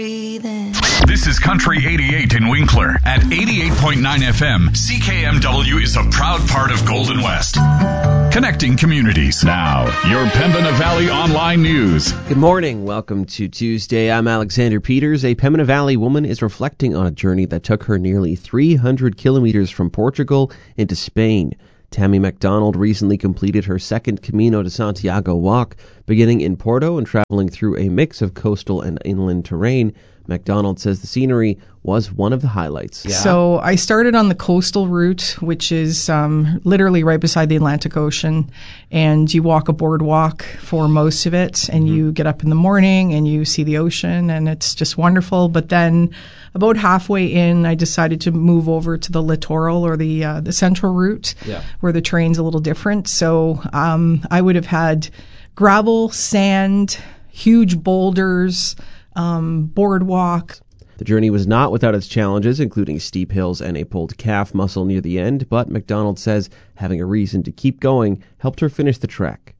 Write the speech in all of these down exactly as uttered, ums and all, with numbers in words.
This is Country eighty-eight in Winkler. At eighty-eight point nine F M, C K M W is a proud part of Golden West. Connecting communities. Now, your Pembina Valley Online News. Good morning. Welcome to Tuesday. I'm Alexander Peters. A Pembina Valley woman is reflecting on a journey that took her nearly three hundred kilometers from Portugal into Spain. Tammy MacDonald recently completed her second Camino de Santiago walk, beginning in Porto and traveling through a mix of coastal and inland terrain. MacDonald says the scenery was one of the highlights. Yeah. So I started on the coastal route, which is um, literally right beside the Atlantic Ocean, and you walk a boardwalk for most of it, and mm-hmm. you get up in the morning and you see the ocean, and it's just wonderful. But then about halfway in, I decided to move over to the littoral, or the uh, the central route, yeah. where the terrain's a little different. So um, I would have had gravel, sand, huge boulders, um, boardwalk. The journey was not without its challenges, including steep hills and a pulled calf muscle near the end, but MacDonald says having a reason to keep going helped her finish the trek.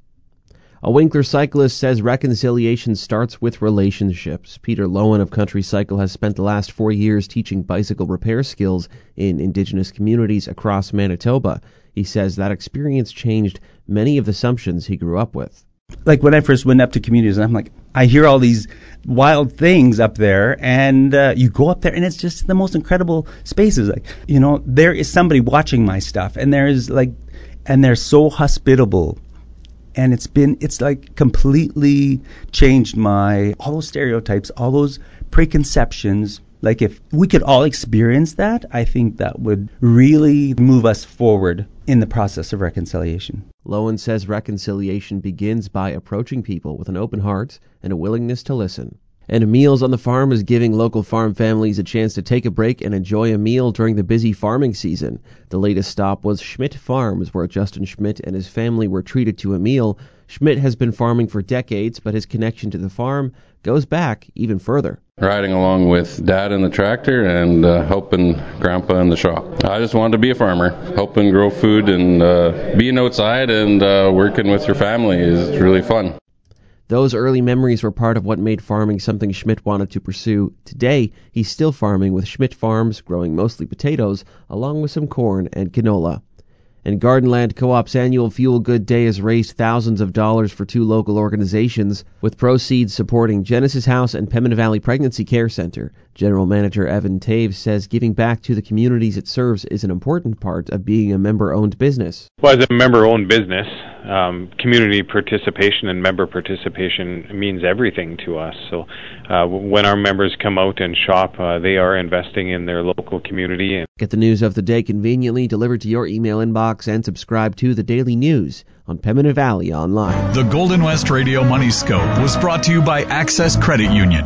A Winkler cyclist says reconciliation starts with relationships. Peter Lowen of Country Cycle has spent the last four years teaching bicycle repair skills in Indigenous communities across Manitoba. He says that experience changed many of the assumptions he grew up with. Like when I first went up to communities, and I'm like, I hear all these wild things up there, and uh, you go up there, and it's just the most incredible spaces. Like, you know, there is somebody watching my stuff, and there's like, and they're so hospitable, and it's been, it's like completely changed my all those stereotypes, all those preconceptions. Like if we could all experience that, I think that would really move us forward in the process of reconciliation. Lowen says reconciliation begins by approaching people with an open heart and a willingness to listen. And Meals on the Farm is giving local farm families a chance to take a break and enjoy a meal during the busy farming season. The latest stop was Schmidt Farms, where Justin Schmidt and his family were treated to a meal. Schmidt has been farming for decades, but his connection to the farm goes back even further. Riding along with Dad in the tractor and uh, helping Grandpa in the shop. I just wanted to be a farmer, helping grow food and uh, being outside and uh, working with your family is really fun. Those early memories were part of what made farming something Schmidt wanted to pursue. Today, he's still farming with Schmidt Farms, growing mostly potatoes, along with some corn and canola. And Gardenland Co-op's annual Fuel Good Day has raised thousands of dollars for two local organizations, with proceeds supporting Genesis House and Pembina Valley Pregnancy Care Center. General Manager Evan Taves says giving back to the communities it serves is an important part of being a member-owned business. Well, as a member-owned business, um, community participation and member participation means everything to us. So uh, when our members come out and shop, uh, they are investing in their local community. And get the news of the day conveniently delivered to your email inbox and subscribe to the Daily News on Pembina Valley Online. The Golden West Radio Money Scope was brought to you by Access Credit Union.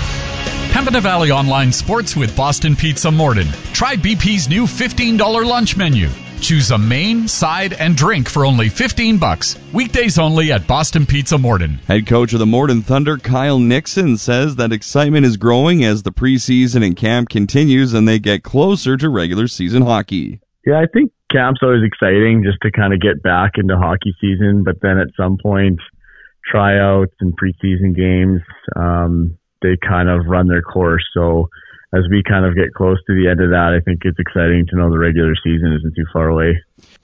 Pembina Valley Online Sports with Boston Pizza Morden. Try B P's new fifteen dollars lunch menu. Choose a main, side, and drink for only fifteen bucks. Weekdays only at Boston Pizza Morden. Head coach of the Morden Thunder, Kyle Nixon, says that excitement is growing as the preseason and camp continues and they get closer to regular season hockey. Yeah, I think camp's always exciting just to kind of get back into hockey season, but then at some point, tryouts and preseason games, um, they kind of run their course. So as we kind of get close to the end of that, I think it's exciting to know the regular season isn't too far away.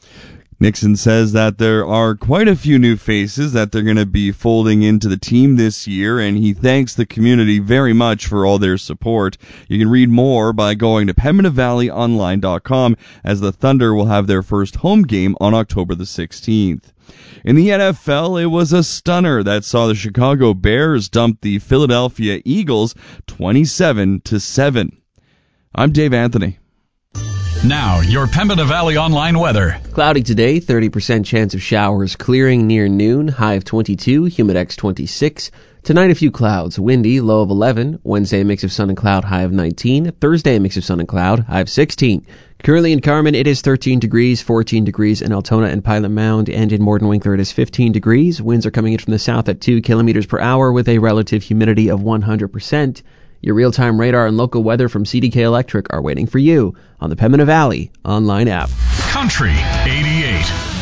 Nixon says that there are quite a few new faces that they're going to be folding into the team this year, and he thanks the community very much for all their support. You can read more by going to Pembina Valley Online dot com, as the Thunder will have their first home game on October the sixteenth. In the N F L, it was a stunner that saw the Chicago Bears dump the Philadelphia Eagles twenty-seven to seven. I'm Dave Anthony. Now, your Pembina Valley Online weather. Cloudy today, thirty percent chance of showers clearing near noon, high of twenty-two, Humidex twenty-six. Tonight, a few clouds, windy, low of eleven. Wednesday, a mix of sun and cloud, high of nineteen. Thursday, a mix of sun and cloud, high of sixteen. Currently in Carmen, it is thirteen degrees, fourteen degrees in Altona and Pilot Mound, and in Morden Winkler, it is fifteen degrees. Winds are coming in from the south at two kilometers per hour with a relative humidity of one hundred percent. Your real-time radar and local weather from C D K Electric are waiting for you on the Pembina Valley online app. Country eighty-eight.